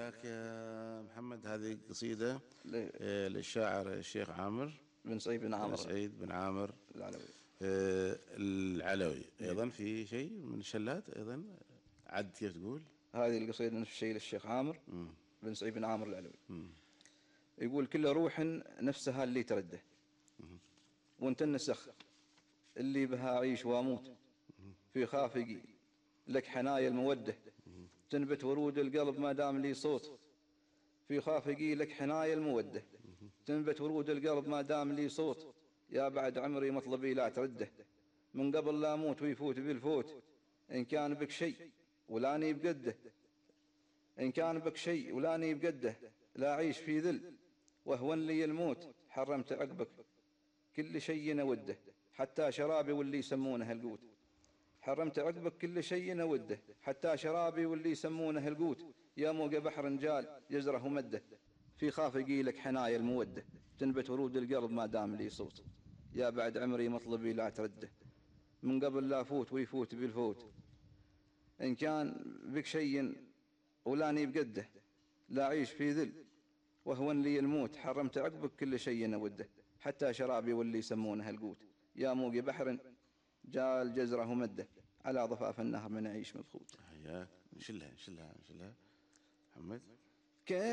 حياك يا محمد. هذه قصيدة للشاعر الشيخ عامر بن سعيد بن عامر سعيد بن عامر العلوي. العلوي. أيضا في شيء من الشلات أيضا عد كيف تقول؟ هذه القصيدة نفس الشيء للشيخ عامر بن سعيد بن عامر العلوي. يقول: كل روح نفسها اللي ترده، وانت النسخ اللي بها أعيش وأموت، في خافقي لك حنايا المودة، تنبت ورود القلب ما دام لي صوت. في خافقي لك حنايا المودة، تنبت ورود القلب ما دام لي صوت. يا بعد عمري مطلبي لا ترده، من قبل لا أموت ويفوت بالفوت. إن كان بك شيء ولاني بقده، إن كان بك شيء ولاني بقده، لا أعيش في ذل وهون لي الموت. حرمت عقبك كل شيء نوده، حتى شرابي واللي يسمونه القوت. حرمت عقبك كل شيء نوده، حتى شرابي واللي يسمونه القوت. يا موج بحر جال يزره مده، في خافقي لك حنايا المودة، تنبت ورود القلب ما دام لي صوت. يا بعد عمري مطلبي لا ترده، من قبل لا فوت ويفوت بالفوت. إن كان بك شيء ولاني بقده، لا أعيش في ذل وهون لي الموت. حرمت عقبك كل شيء نوده، حتى شرابي واللي يسمونه القوت. يا موج بحر جال جزره مده، على ضفاف النهر من عيش مبخوت. حياك. نشلها محمد.